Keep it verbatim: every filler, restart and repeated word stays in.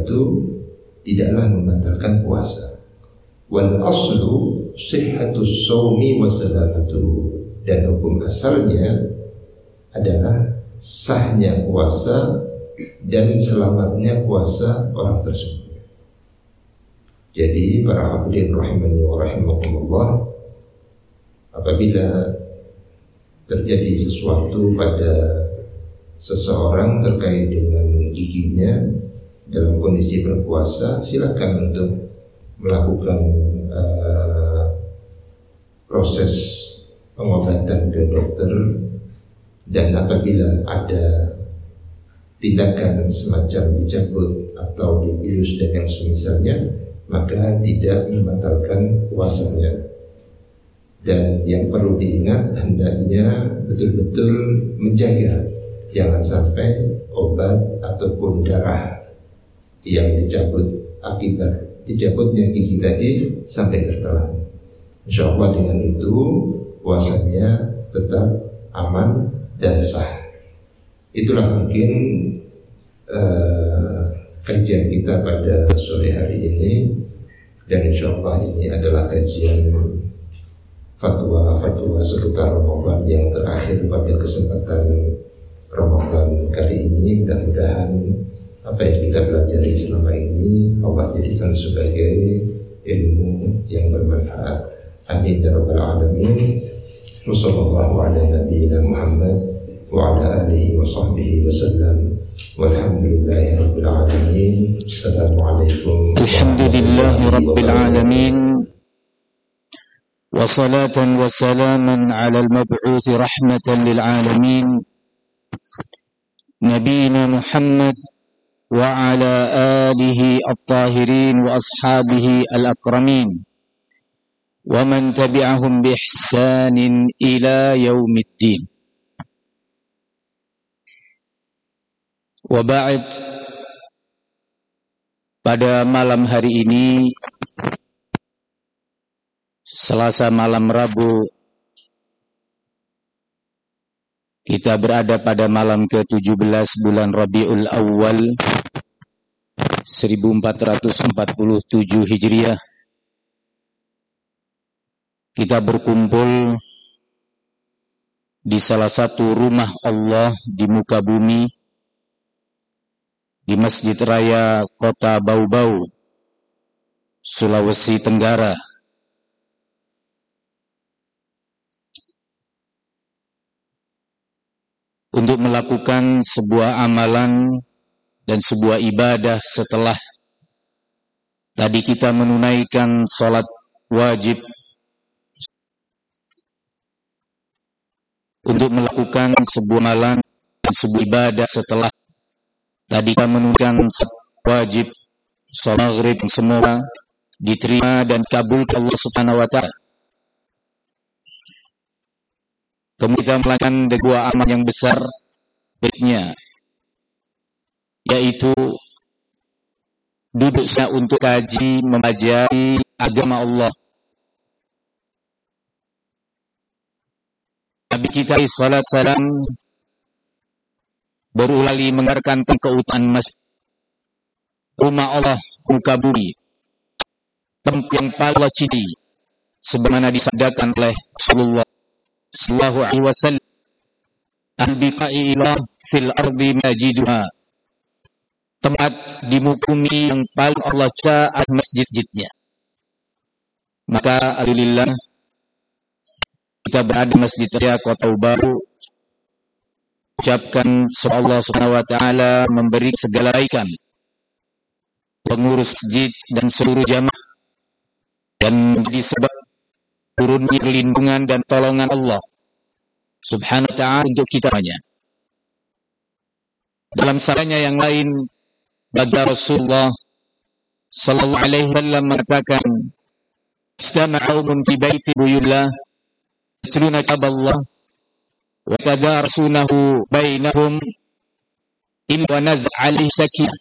itu tidaklah membatalkan puasa. Wal aslu sihhatus shaumi wa salamatuhu, dan hukum asalnya adalah sahnya puasa dan selamatnya puasa orang tersebut. Jadi para hadirin rahimani wa rahimakumullah, apabila terjadi sesuatu pada seseorang terkait dengan giginya dalam kondisi berpuasa, silakan untuk melakukan uh, proses pengobatan ke dokter. Dan apabila ada tindakan semacam dicabut atau dibius dan yang semisalnya, maka tidak membatalkan puasanya. Dan yang perlu diingat, hendaknya betul-betul menjaga jangan sampai obat ataupun darah yang dicabut akibat dicabutnya gigi tadi sampai tertelan. Insya Allah dengan itu puasanya tetap aman dan sah. Itulah mungkin uh, kajian kita pada sore hari ini, dan insya Allah ini adalah kajian fatwa-fatwa seputar Ramadan yang terakhir pada kesempatan Ramadan kali ini. Mudah-mudahan apa yang kita pelajari selama ini Allah jadikan sebagai ilmu yang bermanfaat. Amin ya rabbal alamin. Wassallallahu ala nabiyyina Muhammad wa ala alihi wa sahbihi wa sallam. Walhamdulillahi rabbil alamin. Assalamualaikum. Alhamdulillahi rabbil alamin. Wa salatan wa salaman ala al-mab'uth rahmatan lil alamin. Nabiyina Muhammad wa ala alihi at-tahirin wa ashabihi al-akramin. Wa man tabi'ahum bi ihsanin ila yaumiddin. Wa ba'd. Pada malam hari ini, Selasa malam Rabu, kita berada pada malam ke tujuh belas bulan Rabiul Awal seribu empat ratus empat puluh tujuh Hijriah. Kita berkumpul di salah satu rumah Allah di muka bumi, di Masjid Raya Kota Bau-Bau, Sulawesi Tenggara. Untuk melakukan sebuah amalan dan sebuah ibadah setelah tadi kita menunaikan sholat wajib, untuk melakukan sebuah amalan dan sebuah ibadah setelah tadi kita menunaikan sholat wajib, sholat maghrib, semoga diterima dan kabul Allah Subhanahu wa Ta'ala. Kemudian kita melakukan dua amal yang besar berikutnya, yaitu duduk untuk kaji mempelajari agama Allah. Nabi kita salat salam berulang kali mengabarkan tentang keutamaan masjid, rumah Allah muka bumi, tempat yang paling Allah cintai, sebagaimana disabdakan oleh Rasulullah sallallahu alaihi wasallam, al-biqa'i ila fil ardi majiduha, tempat di muka bumi yang paling Allah cintai masjid-masjidnya. Maka alhamdulillah kita berada di Masjid Raya Kota Bau-Bau, ucapkan semoga Allah Subhanahu wa Ta'ala memberi segala kebaikan pengurus masjid dan seluruh jamaah, dan menjadi sebab turunnya perlindungan dan tolongan Allah Subhanahu wa Ta'ala untuk kita semuanya. Dalam sabdanya yang lain, baginda Rasulullah sallallahu alaihi wasallam mengatakan, "Istama'u fi baiti buyullah yatluna kitaballah wa tadarasunahu bainahum illa naz'a alaihi sakinah